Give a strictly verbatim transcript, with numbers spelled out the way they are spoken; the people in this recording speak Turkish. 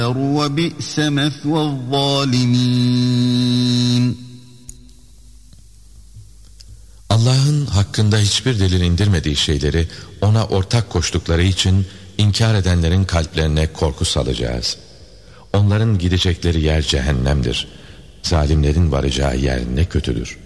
وَبِئْسَ مَثْوَى الظَّالِمِينَ. Allah'ın hakkında hiçbir delil indirmediği şeyleri ona ortak koştukları için inkar edenlerin kalplerine korku salacağız. Onların gidecekleri yer cehennemdir. Zalimlerin varacağı yer ne kötüdür.